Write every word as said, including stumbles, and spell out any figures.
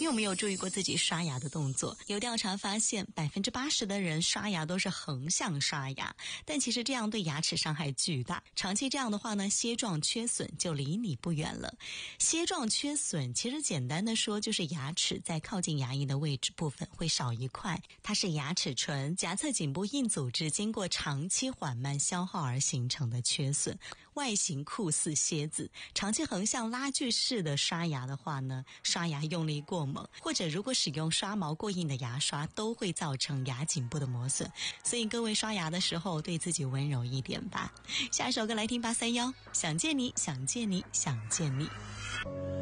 你有没有注意过自己刷牙的动作？有调查发现，百分之八十的人刷牙都是横向刷牙，但其实这样对牙齿伤害巨大。长期这样的话呢，楔状缺损就离你不远了。楔状缺损其实简单的说，就是牙齿在靠近牙龈的位置部分会少一块，它是牙齿唇、颊侧颈部硬组织经过长期缓慢消耗而形成的缺损，外形酷似楔子。长期横向拉锯式的刷牙的话呢，刷牙用力过猛，或者如果使用刷毛过硬的牙刷，都会造成牙颈部的磨损。所以各位刷牙的时候对自己温柔一点吧。下一首歌来听八三幺，想见你，想见你，想见你。